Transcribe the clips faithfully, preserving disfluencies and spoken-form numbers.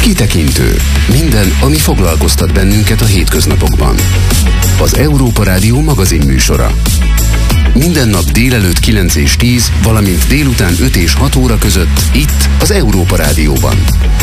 Kitekintő. Minden, ami foglalkoztat bennünket a hétköznapokban. Az Európa Rádió magazinműsora. Minden nap délelőtt kilenc és tíz, valamint délután öt és hat óra között itt az Európa Rádióban.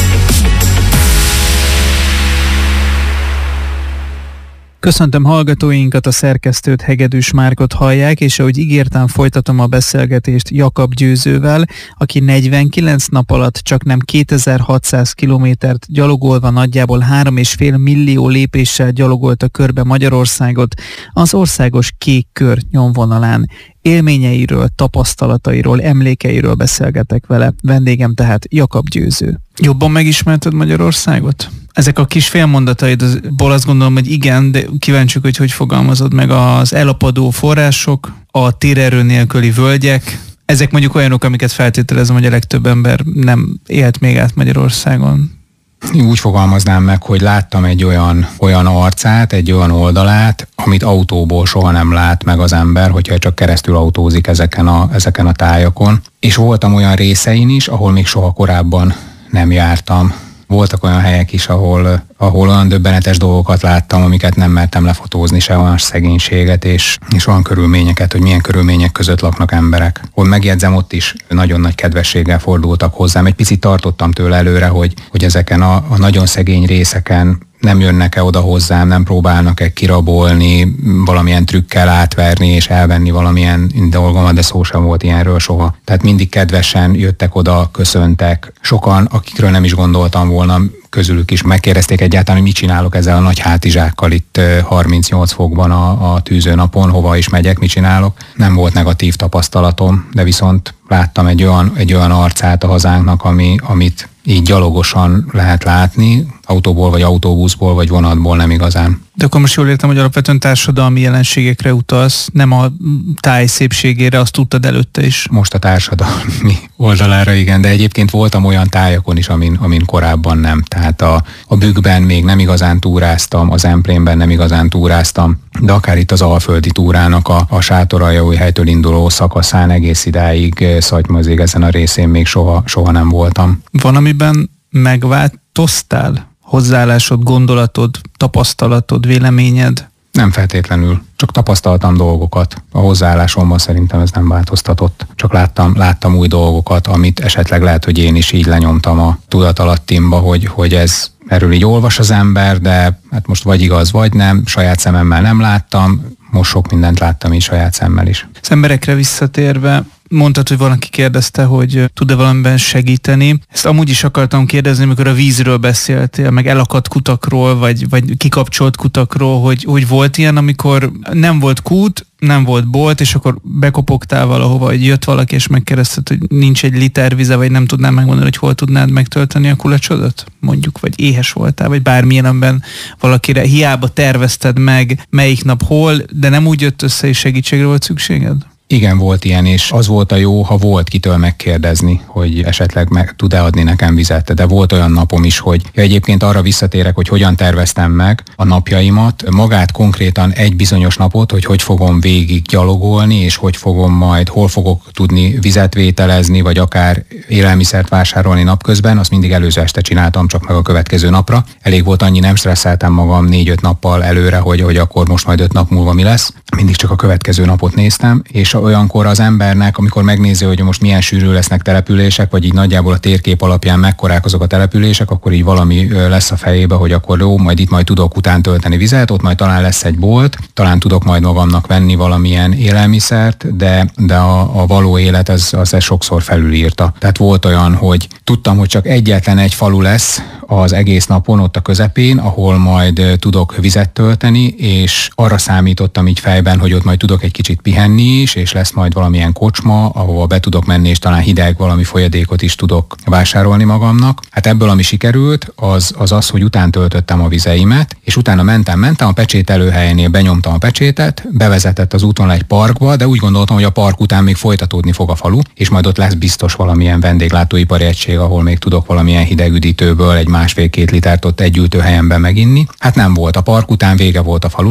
Köszöntöm hallgatóinkat, a szerkesztőt, Hegedűs Márkot hallják, és ahogy ígértem, folytatom a beszélgetést Jakab Győzővel, aki negyvenkilenc nap alatt csaknem kétezer-hatszáz kilométert gyalogolva nagyjából három és fél millió lépéssel gyalogolta körbe Magyarországot az országos Kék Kör nyomvonalán. Élményeiről, tapasztalatairól, emlékeiről beszélgetek vele. Vendégem tehát Jakab Győző. Jobban megismerted Magyarországot? Ezek a kis félmondataidból azt gondolom, hogy igen, de kíváncsiak, hogy hogy fogalmazod meg az elapadó források, a térerő nélküli völgyek. Ezek mondjuk olyanok, amiket feltételezem, hogy a legtöbb ember nem élt még át Magyarországon. Úgy fogalmaznám meg, hogy láttam egy olyan, olyan arcát, egy olyan oldalát, amit autóból soha nem lát meg az ember, hogyha csak keresztül autózik ezeken a, ezeken a tájakon. És voltam olyan részein is, ahol még soha korábban nem jártam. Voltak olyan helyek is, ahol, ahol olyan döbbenetes dolgokat láttam, amiket nem mertem lefotózni, se olyan szegénységet és, és olyan körülményeket, hogy milyen körülmények között laknak emberek. Hogy megjegyzem, ott is nagyon nagy kedvességgel fordultak hozzám. Egy picit tartottam tőle előre, hogy, hogy ezeken a, a nagyon szegény részeken nem jönnek-e oda hozzám, nem próbálnak-e kirabolni, valamilyen trükkel átverni és elvenni valamilyen dolgomat, de szó sem volt ilyenről soha. Tehát mindig kedvesen jöttek oda, köszöntek. Sokan, akikről nem is gondoltam volna, közülük is megkérdezték egyáltalán, hogy mit csinálok ezzel a nagy hátizsákkal itt harmincnyolc fokban a, a tűzőnapon, hova is megyek, mit csinálok. Nem volt negatív tapasztalatom, de viszont láttam egy olyan, egy olyan arcát a hazánknak, ami, amit így gyalogosan lehet látni, autóból, vagy autóbuszból, vagy vonatból nem igazán. De akkor most jól értem, hogy alapvetően társadalmi jelenségekre utalsz, nem a táj szépségére, azt tudtad előtte is. Most a társadalmi oldalára igen, de egyébként voltam olyan tájakon is, amin, amin korábban nem. Tehát a, a Bükkben még nem igazán túráztam, az Emplénben nem igazán túráztam, de akár itt az alföldi túrának a, a Sátoraljaújhelytől induló szakaszán egész idáig Szatymazig ezen a részén még soha, soha nem voltam. Van, amiben megváltoztál? Hozzáállásod, gondolatod, tapasztalatod, véleményed? Nem feltétlenül. Csak tapasztaltam dolgokat. A hozzáállásomban szerintem ez nem változtatott. Csak láttam, láttam új dolgokat, amit esetleg lehet, hogy én is így lenyomtam a tudatalattimba, hogy, hogy ez erről így olvas az ember, de hát most vagy igaz, vagy nem. Saját szememmel nem láttam. Most sok mindent láttam így saját szemmel is. Az emberekre visszatérve, mondtad, hogy valaki kérdezte, hogy tud-e valamiben segíteni. Ezt amúgy is akartam kérdezni, amikor a vízről beszéltél, meg elakadt kutakról, vagy, vagy kikapcsolt kutakról, hogy, hogy volt ilyen, amikor nem volt kút, nem volt bolt, és akkor bekopogtál valahova, hogy jött valaki, és megkérdezted, hogy nincs egy liter vize, vagy nem tudnám megmondani, hogy hol tudnád megtölteni a kulacsodat? Mondjuk, vagy éhes voltál, vagy bármilyen, amiben valakire hiába tervezted meg, melyik nap hol, de nem úgy jött össze, és segítségre volt szükséged? Igen, volt ilyen, és az volt a jó, ha volt kitől megkérdezni, hogy esetleg meg tud-e adni nekem vizet. De volt olyan napom is, hogy ja, egyébként arra visszatérek, hogy hogyan terveztem meg a napjaimat, magát konkrétan egy bizonyos napot, hogy hogy fogom végig gyalogolni, és hogy fogom majd, hol fogok tudni vizet vételezni, vagy akár élelmiszert vásárolni napközben, azt mindig előző este csináltam, csak meg a következő napra. Elég volt annyi, nem stresszeltem magam négy-öt nappal előre, hogy, hogy akkor most majd öt nap múlva mi lesz. Mindig csak a következő napot néztem, és olyankor az embernek, amikor megnézi, hogy most milyen sűrű lesznek települések, vagy így nagyjából a térkép alapján mekkorák azok a települések, akkor így valami lesz a fejébe, hogy akkor jó, majd itt majd tudok után tölteni vizet, ott majd talán lesz egy bolt, talán tudok majd magamnak venni valamilyen élelmiszert, de, de a, a való élet az, az ezt sokszor felülírta. Tehát volt olyan, hogy tudtam, hogy csak egyetlen egy falu lesz az egész napon ott a közepén, ahol majd tudok vizet tölteni, és arra számítottam így fejben, hogy ott majd tudok egy kicsit pihenni is, és lesz majd valamilyen kocsma, ahova be tudok menni, és talán hideg valami folyadékot is tudok vásárolni magamnak. Hát ebből, ami sikerült, az az, az hogy után töltöttem a vizeimet, és utána mentem, mentem a pecsételőhelyénél, benyomtam a pecsétet, bevezetett az úton egy parkba, de úgy gondoltam, hogy a park után még folytatódni fog a falu, és majd ott lesz biztos valamilyen vendéglátóipari egység, ahol még tudok valamilyen hidegüdítőből egy másfél-két litert ott egy ültőhelyenben meginni. Hát nem volt. A park után vége volt a falunak,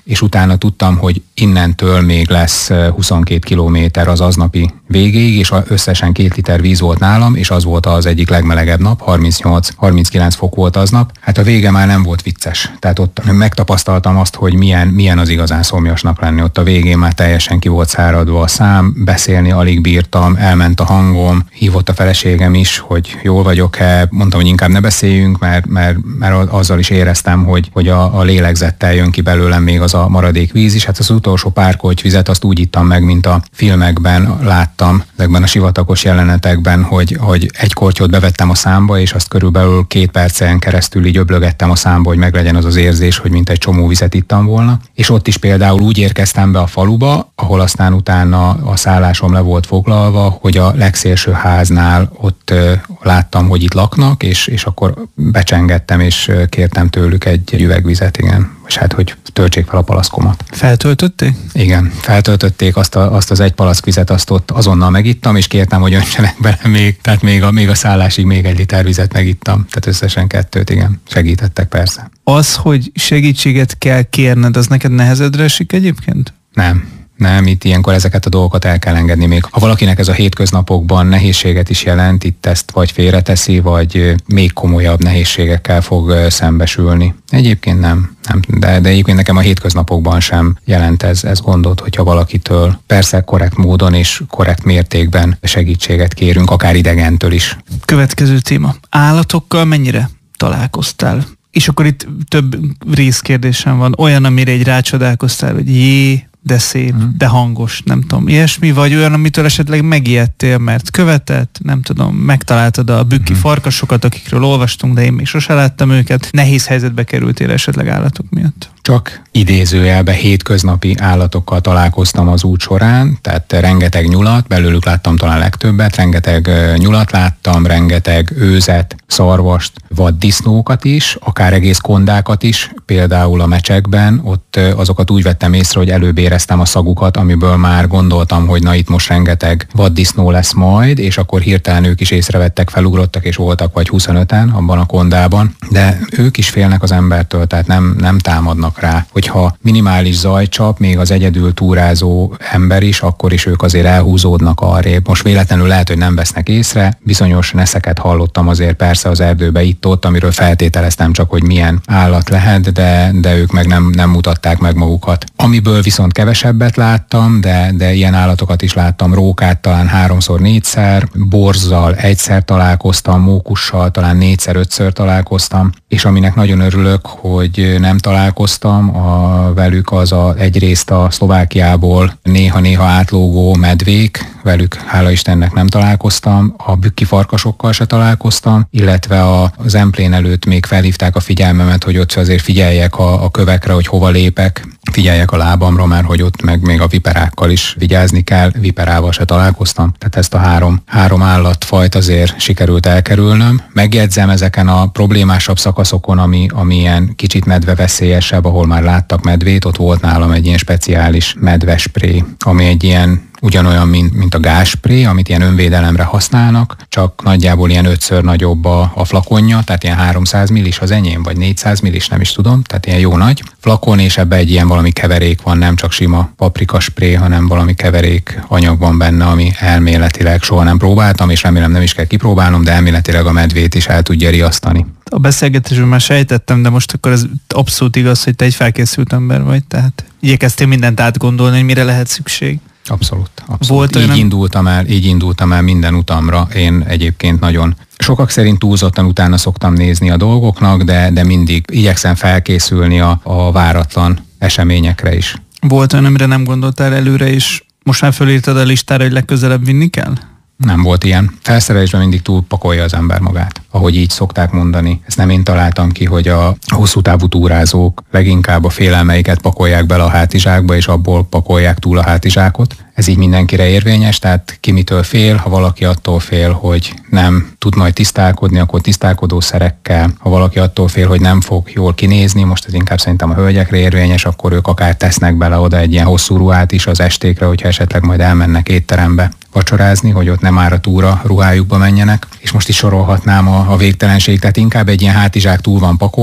és utána tudtam, hogy innentől még lesz huszonkét kilométer az aznapi végéig, és összesen két liter víz volt nálam, és az volt az egyik legmelegebb nap, harmincnyolc-harminckilenc fok volt aznap. Hát a vége már nem volt vicces. Tehát ott megtapasztaltam azt, hogy milyen, milyen az igazán szomjas nap lenni. Ott a végén már teljesen ki volt száradva a szám, beszélni alig bírtam, elment a hangom, hívott a feleségem is, hogy jól vagyok-e, mondtam, hogy inkább ne beszéljünk, mert, mert, mert azzal is éreztem, hogy, hogy a, a lélegzettel jön ki belőlem még az a maradék víz is. Hát az utolsó pár kortyvizet azt úgy ittam meg, mint a filmekben láttam, ezekben a sivatagos jelenetekben, hogy, hogy egy kortyot bevettem a számba, és azt körülbelül két percen keresztül így öblögettem a számba, hogy meglegyen az az érzés, hogy mint egy csomó vizet ittam volna. És ott is például úgy érkeztem be a faluba, ahol aztán utána a szállásom le volt foglalva, hogy a legszélső háznál ott ö, láttam, hogy itt laknak, és, és akkor becsengettem, és kértem tőlük egy üvegvizet, igen. És hát, hogy töltsék fel a palaszkomat. Feltöltötték? Igen, feltöltötték azt, a, azt az egy palackvizet, azt ott azonnal megittam, és kértem, hogy öntsenek bele még, tehát még a, még a szállásig még egy liter vizet megittam. Tehát összesen kettőt, igen. Segítettek persze. Az, hogy segítséget kell kérned, az neked nehezedre esik egyébként? Nem. Nem, itt ilyenkor ezeket a dolgokat el kell engedni még. Ha valakinek ez a hétköznapokban nehézséget is jelent, itt ezt vagy félreteszi, vagy még komolyabb nehézségekkel fog szembesülni. Egyébként nem, nem de, de egyébként nekem a hétköznapokban sem jelent ez, ez gondot, hogyha valakitől persze korrekt módon és korrekt mértékben segítséget kérünk, akár idegentől is. Következő téma. Állatokkal mennyire találkoztál? És akkor itt több részkérdésem van. Olyan, amire egy rácsodálkoztál, hogy jé, de szép, mm. de hangos, nem tudom, ilyesmi, vagy olyan, amitől esetleg megijedtél, mert követett, nem tudom, megtaláltad a bükki mm. farkasokat, akikről olvastunk, de én még sose láttam őket. Nehéz helyzetbe kerültél esetleg állatok miatt? Csak idézőjelbe hétköznapi állatokkal találkoztam az út során, tehát rengeteg nyulat, belőlük láttam talán legtöbbet, rengeteg nyulat láttam, rengeteg őzet, szarvast, vaddisznókat is, akár egész kondákat is, például a mecsekben, ott azokat úgy vettem észre, hogy előbb éreztem a szagukat, amiből már gondoltam, hogy na itt most rengeteg vaddisznó lesz majd, és akkor hirtelen ők is észrevettek, felugrottak, és voltak vagy huszonöten abban a kondában, de ők is félnek az embertől, tehát nem, nem támadnak rá. Hogyha minimális zaj csap, még az egyedül túrázó ember is, akkor is ők azért elhúzódnak arrébb. Most véletlenül lehet, hogy nem vesznek észre, bizonyos neszeket hallottam azért persze az erdőbe itt-ott, amiről feltételeztem csak, hogy milyen állat lehet, de, de ők meg nem, nem mutatták meg magukat. Amiből viszont kevesebbet láttam, de, de ilyen állatokat is láttam, rókát talán háromszor, négyszer, borzzal egyszer találkoztam, mókussal talán négyszer, ötször találkoztam, és aminek nagyon örülök, hogy nem találkoztam a, velük, az a, egyrészt a Szlovákiából néha-néha átlógó medvék, velük hála Istennek nem találkoztam, a bükki farkasokkal se találkoztam, illetve a, az Emplén előtt még felhívták a figyelmemet, hogy ott azért figyeljek a, a kövekre, hogy hova lépek, figyeljek a lábamra, mert hogy ott meg még a viperákkal is vigyázni kell, viperával se találkoztam, tehát ezt a három, három állatfajt azért sikerült elkerülnöm. Megjegyzem ezeken a problémásabb szakaszokon, ami, ami ilyen kicsit medveveszélyesebb, ahol már láttak medvét, ott volt nálam egy ilyen speciális medvespré, ami egy ilyen ugyanolyan, mint, mint a gázspré, amit ilyen önvédelemre használnak, csak nagyjából ilyen ötször nagyobb a, a flakonja, tehát ilyen háromszáz millis az enyém, vagy négyszáz millis, nem is tudom, tehát ilyen jó nagy flakon, és ebbe egy ilyen valami keverék van, nem csak sima paprikaspré, hanem valami keverék anyag van benne, ami elméletileg soha nem próbáltam, és remélem nem is kell kipróbálnom, de elméletileg a medvét is el tudja riasztani. A beszélgetésben már sejtettem, de most akkor ez abszolút igaz, hogy te egy felkészült ember vagy, tehát igyekeztél mindent átgondolni, hogy mire lehet szükség. Abszolút, abszolút. Így, nem... indultam el, így indultam el minden utamra. Én egyébként nagyon sokak szerint túlzottan utána szoktam nézni a dolgoknak, de, de mindig igyekszem felkészülni a, a váratlan eseményekre is. Volt olyan, amire nem gondoltál előre, és most már fölírtad a listára, hogy legközelebb vinni kell? Nem volt ilyen. Felszerelésben mindig túlpakolja az ember magát, ahogy így szokták mondani. Ezt nem én találtam ki, hogy a hosszú távú túrázók leginkább a félelmeiket pakolják bele a hátizsákba, és abból pakolják túl a hátizsákot. Ez így mindenkire érvényes, tehát ki mitől fél, ha valaki attól fél, hogy nem tud majd tisztálkodni, akkor tisztálkodó szerekkel, ha valaki attól fél, hogy nem fog jól kinézni, most ez inkább szerintem a hölgyekre érvényes, akkor ők akár tesznek bele oda egy ilyen hosszú ruhát is az estékre, hogyha esetleg majd elmennek étterembe vacsorázni, hogy ott nem ára túra ruhájukba menjenek. És most is sorolhatnám a, a végtelenség, tehát inkább egy ilyen hátizsák túl van pakolva,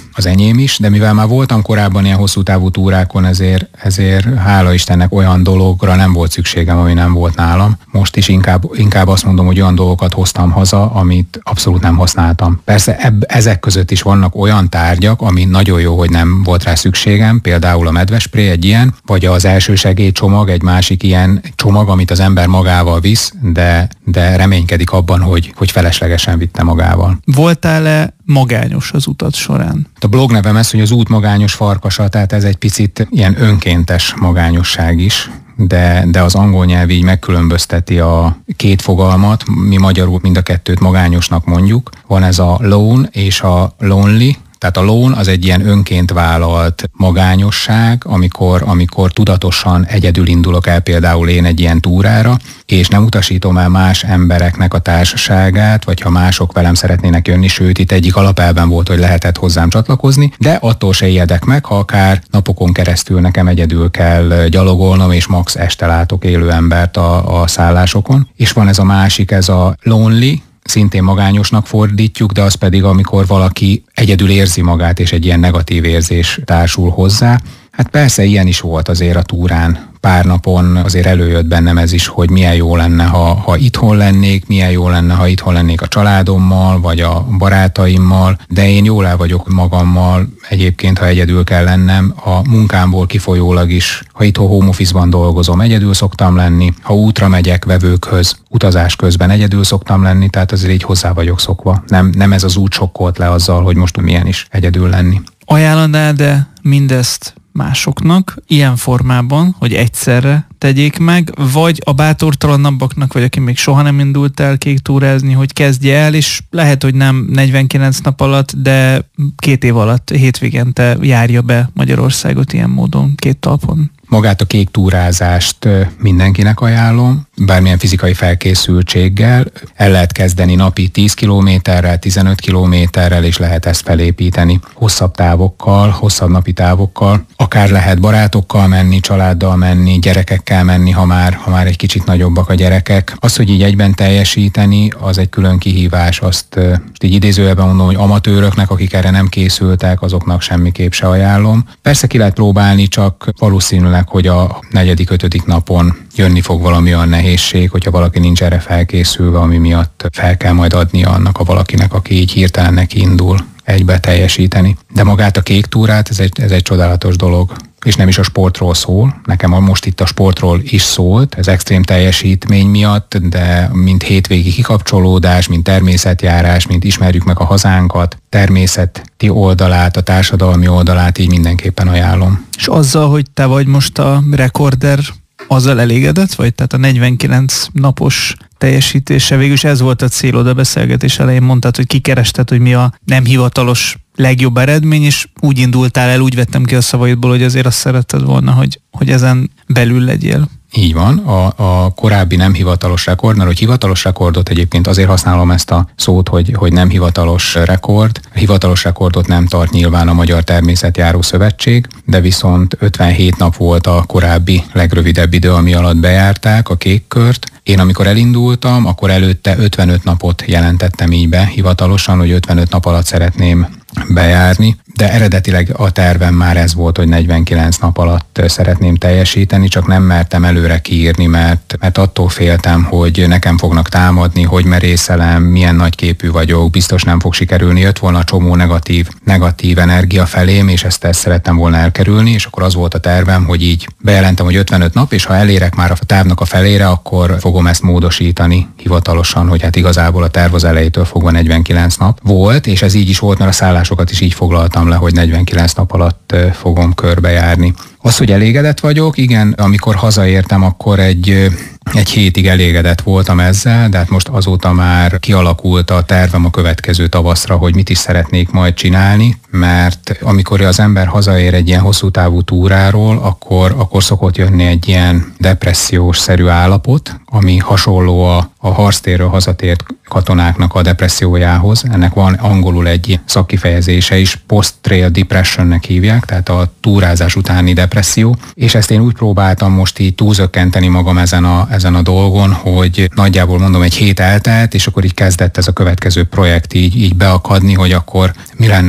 az enyém is, de mivel már voltam korábban ilyen hosszú távú túrákon, ezért, ezért hála Istennek olyan dologra nem volt szükségem, ami nem volt nálam. Most is inkább, inkább azt mondom, hogy olyan dolgokat hoztam haza, amit abszolút nem használtam. Persze ebb, ezek között is vannak olyan tárgyak, ami nagyon jó, hogy nem volt rá szükségem, például a medvespré egy ilyen, vagy az elsősegélycsomag egy másik ilyen csomag, amit az ember magával visz, de, de reménykedik abban, hogy, hogy feleslegesen vitte magával. Voltál-e magányos az utat során? A blog nevem ez, hogy az út magányos farkasa, tehát ez egy picit ilyen önkéntes magányosság is, de, de az angol nyelv így megkülönbözteti a két fogalmat, mi magyarul mind a kettőt magányosnak mondjuk. Van ez a lone és a lonely. Tehát a lone az egy ilyen önként vállalt magányosság, amikor, amikor tudatosan egyedül indulok el például én egy ilyen túrára, és nem utasítom el más embereknek a társaságát, vagy ha mások velem szeretnének jönni, sőt itt egyik alapelben volt, hogy lehetett hozzám csatlakozni, de attól se ijedek meg, ha akár napokon keresztül nekem egyedül kell gyalogolnom, és max este látok élő embert a, a szállásokon. És van ez a másik, ez a lonely, szintén magányosnak fordítjuk, de az pedig, amikor valaki egyedül érzi magát, és egy ilyen negatív érzés társul hozzá. Hát persze ilyen is volt azért a túrán. Pár napon azért előjött bennem ez is, hogy milyen jó lenne, ha, ha itthon lennék, milyen jó lenne, ha itthon lennék a családommal, vagy a barátaimmal, de én jól el vagyok magammal, egyébként, ha egyedül kell lennem, a munkámból kifolyólag is, ha itthon home office-ban dolgozom, egyedül szoktam lenni, ha útra megyek vevőkhöz, utazás közben egyedül szoktam lenni, tehát azért így hozzá vagyok szokva. Nem, nem ez az út sokkolt le azzal, hogy most milyen is egyedül lenni. Ajánlanád de mindezt másoknak ilyen formában, hogy egyszerre tegyék meg, vagy a bátortalanabbaknak, vagy aki még soha nem indult el kék túrázni, hogy kezdje el, és lehet, hogy nem negyvenkilenc nap alatt, de két év alatt hétvégente járja be Magyarországot ilyen módon, két talpon. Magát a kék túrázást mindenkinek ajánlom, bármilyen fizikai felkészültséggel. El lehet kezdeni napi tíz kilométerrel, tizenöt kilométerrel, és lehet ezt felépíteni hosszabb távokkal, hosszabb napi távokkal. Akár lehet barátokkal menni, családdal menni, gyerekekkel menni, ha már, ha már egy kicsit nagyobbak a gyerekek. Az, hogy így egyben teljesíteni, az egy külön kihívás. Azt így idézőjelben mondom, hogy amatőröknek, akik erre nem készültek, azoknak semmiképp se ajánlom. Persze ki lehet próbálni, csak valószínűleg, hogy a negyedik, ötödik napon jönni fog valami olyan nehézség, hogyha valaki nincs erre felkészülve, ami miatt fel kell majd adnia annak a valakinek, aki így hirtelen neki indul egybe teljesíteni. De magát a kék túrát, ez egy, ez egy csodálatos dolog. És nem is a sportról szól. Nekem most itt a sportról is szólt, ez extrém teljesítmény miatt, de mint hétvégi kikapcsolódás, mint természetjárás, mint ismerjük meg a hazánkat, természeti oldalát, a társadalmi oldalát, így mindenképpen ajánlom. És azzal, hogy te vagy most a rekorder, azzal elégedett vagy? Tehát a negyvenkilenc napos teljesítése, végülis ez volt a célod a beszélgetés elején, mondtad, hogy kikerested, hogy mi a nem hivatalos legjobb eredmény, és úgy indultál el, úgy vettem ki a szavaidból, hogy azért azt szeretted volna, hogy, hogy ezen belül legyél. Így van, a, a korábbi nem hivatalos rekord, mert hogy hivatalos rekordot egyébként azért használom ezt a szót, hogy, hogy nem hivatalos rekord. A hivatalos rekordot nem tart nyilván a Magyar Természetjáró Szövetség, de viszont ötvenhét nap volt a korábbi legrövidebb idő, ami alatt bejárták a kék kört. Én amikor elindultam, akkor előtte ötvenöt napot jelentettem így be hivatalosan, hogy ötvenöt nap alatt szeretném bejárni, de eredetileg a tervem már ez volt, hogy negyvenkilenc nap alatt szeretném teljesíteni, csak nem mertem előre kiírni, mert, mert attól féltem, hogy nekem fognak támadni, hogy merészelem, milyen nagyképű vagyok, biztos nem fog sikerülni, jött volna csomó negatív, negatív energia felém, és ezt, ezt szerettem volna elkerülni, és akkor az volt a tervem, hogy így bejelentem, hogy ötvenöt nap, és ha elérek már a távnak a felére, akkor fogom ezt módosítani hivatalosan, hogy hát igazából a terv az elejétől fogva negyvenkilenc nap volt, és ez így is volt, mert a szállásokat is így foglaltam le, hogy negyvenkilenc nap alatt fogom körbejárni. Az, hogy elégedett vagyok, igen, amikor hazaértem, akkor egy, egy hétig elégedett voltam ezzel, de hát most azóta már kialakult a tervem a következő tavaszra, hogy mit is szeretnék majd csinálni, mert amikor az ember hazaér egy ilyen hosszú távú túráról, akkor, akkor szokott jönni egy ilyen depressziós-szerű állapot, ami hasonló a, a harctérről hazatért katonáknak a depressziójához. Ennek van angolul egy szakkifejezése is, post-trail depressionnek hívják, tehát a túrázás utáni depresszió, és ezt én úgy próbáltam most így túlzökkenteni magam ezen a, ezen a dolgon, hogy nagyjából mondom egy hét eltelt, és akkor így kezdett ez a következő projekt így, így beakadni, hogy akkor mi lenne, ha?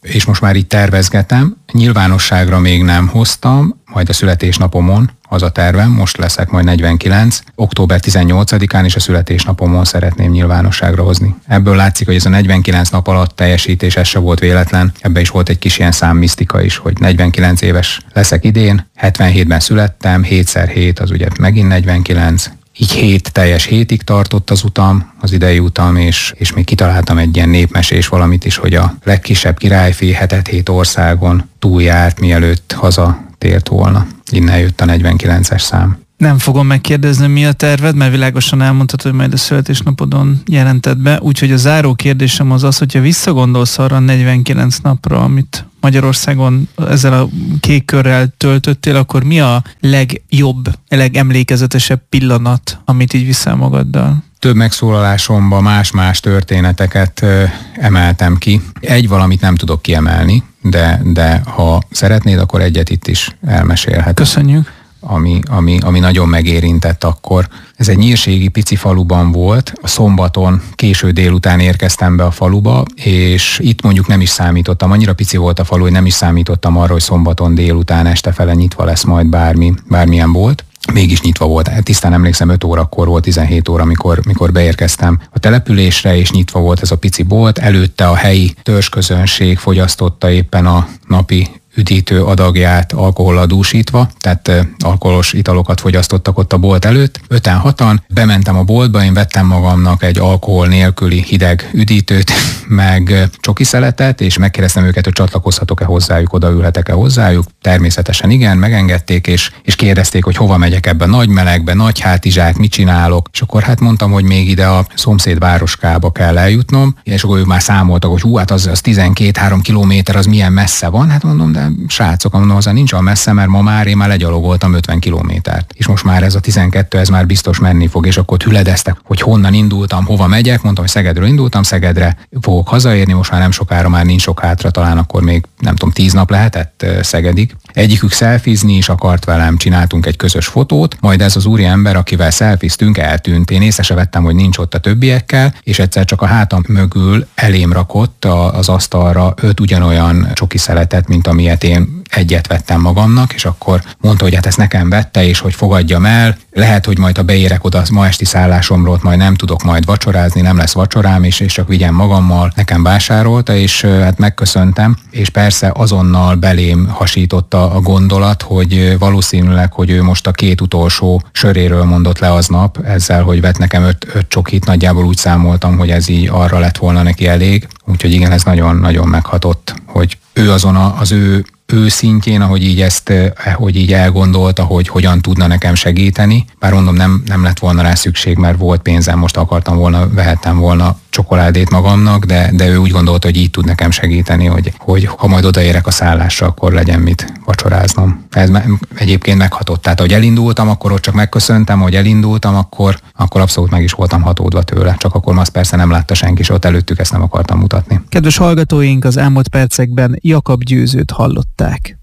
és most már így tervezgetem. Nyilvánosságra még nem hoztam, majd a születésnapomon, az a tervem, most leszek majd negyvenkilenc, október tizennyolcadikán és a születésnapomon szeretném nyilvánosságra hozni. Ebből látszik, hogy ez a negyvenkilenc nap alatt teljesítés, ez se volt véletlen, ebbe is volt egy kis ilyen számmisztika is, hogy negyvenkilenc éves leszek idén, hetvenhétben születtem, hétszer hét, az ugye megint negyvenkilenc, így hét teljes hétig tartott az utam, az idei utam, és, és még kitaláltam egy ilyen népmesés valamit is, hogy a legkisebb királyfi hetet hét országon túljárt, mielőtt hazatért volna. Innen jött a negyvenkilences szám. Nem fogom megkérdezni, mi a terved, mert világosan elmondtad, hogy majd a születésnapodon jelented be, úgyhogy a záró kérdésem az az, hogyha visszagondolsz arra a negyvenkilenc napra, amit Magyarországon ezzel a kék körrel töltöttél, akkor mi a legjobb, legemlékezetesebb pillanat, amit így viszel magaddal? Több megszólalásomban más-más történeteket ö, emeltem ki. Egy valamit nem tudok kiemelni, de, de ha szeretnéd, akkor egyet itt is elmesélhetem. Köszönjük. Ami, ami, ami nagyon megérintett akkor. Ez egy nyírségi pici faluban volt, a szombaton késő délután érkeztem be a faluba, és itt mondjuk nem is számítottam, annyira pici volt a falu, hogy nem is számítottam arra, hogy szombaton délután estefele nyitva lesz majd bármi, bármilyen bolt. Mégis nyitva volt. Tisztán emlékszem, öt órakor volt, tizenhét óra, mikor, mikor beérkeztem a településre, és nyitva volt ez a pici bolt. Előtte a helyi törzsközönség fogyasztotta éppen a napi üdítő adagját alkohollal dúsítva, tehát uh, alkoholos italokat fogyasztottak ott a bolt előtt. Öten hatan, bementem a boltba, én vettem magamnak egy alkohol nélküli hideg üdítőt, meg uh, csoki szeletet, és megkérdeztem őket, hogy csatlakozhatok-e hozzájuk, odaülhetek-e hozzájuk. Természetesen igen, megengedték, és, és kérdezték, hogy hova megyek ebbe nagy melegbe, nagy hátizsák, mit csinálok, és akkor hát mondtam, hogy még ide a szomszéd városkába kell eljutnom, és akkor ők már számoltak, hogy hú, hát az, az tizenkét-három kilométer, az milyen messze van, hát mondom, de srácok, mondom, hozzá nincs olyan messze, mert ma már én már legyalogoltam ötven kilométert. És most már ez a tizenkettő, ez már biztos menni fog, és akkor hüledeztek, hogy honnan indultam, hova megyek, mondtam, hogy Szegedről indultam, Szegedre fogok hazaérni, most már nem sokára, már nincs sok hátra, talán akkor még nem tudom, tíz nap lehetett Szegedig. Egyikük szelfizni is akart velem, csináltunk egy közös fotót, majd ez az úriember, akivel szelfiztünk, eltűnt. Én észre se vettem, hogy nincs ott a többiekkel, és egyszer csak a hátam mögül elém rakott az asztalra öt ugyanolyan csoki szeletet, mint amilyet én egyet vettem magamnak, és akkor mondta, hogy hát ezt nekem vette, és hogy fogadjam el, lehet, hogy majd ha beérek oda ma esti szállásomról, majd nem tudok majd vacsorázni, nem lesz vacsorám, és, és csak vigyem magammal, nekem vásárolta, és hát megköszöntem, és persze azonnal belém hasította a gondolat, hogy valószínűleg, hogy ő most a két utolsó söréről mondott le aznap, ezzel, hogy vett nekem öt, öt csokit, nagyjából úgy számoltam, hogy ez így arra lett volna neki elég, úgyhogy igen, ez nagyon-nagyon meghatott, hogy ő azon a, az ő ő szintjén, ahogy így ezt, hogy így elgondolta, hogy hogyan tudna nekem segíteni. Bár mondom, nem, nem lett volna rá szükség, mert volt pénzem, most akartam volna, vehettem volna csokoládét magamnak, de, de ő úgy gondolta, hogy így tud nekem segíteni, hogy, hogy ha majd odaérek a szállásra, akkor legyen mit vacsoráznom. Ez egyébként meghatott. Tehát, ahogy elindultam, akkor ott csak megköszöntem, hogy elindultam, akkor, akkor abszolút meg is voltam hatódva tőle. Csak akkor azt persze nem látta senki, és ott előttük ezt nem akartam mutatni. Kedves hallgatóink, az elmúlt percekben Jakab Győzőt hallották.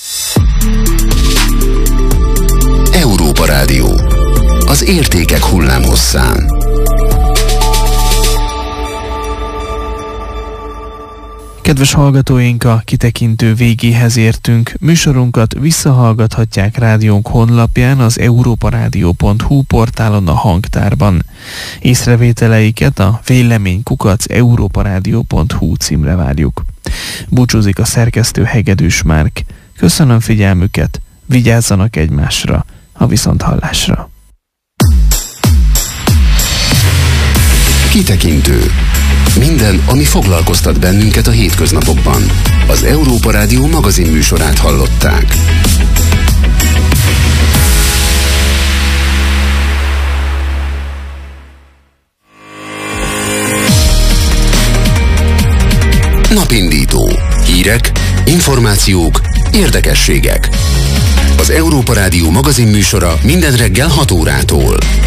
Európa Rádió. Az értékek hullámhosszán. Kedves hallgatóink, a kitekintő végéhez értünk. Műsorunkat visszahallgathatják rádiónk honlapján, az európarádió pont hu portálon, a hangtárban. Észrevételeiket a vélemény kukac európarádió pont hu címre várjuk. Búcsúzik a szerkesztő Hegedűs Márk. Köszönöm figyelmüket, vigyázzanak egymásra, a viszonthallásra. Kitekintő. Minden, ami foglalkoztat bennünket a hétköznapokban. Az Európa Rádió magazin műsorát hallották. Napindító. Hírek, információk, érdekességek. Az Európa Rádió magazin műsora minden reggel hat órától.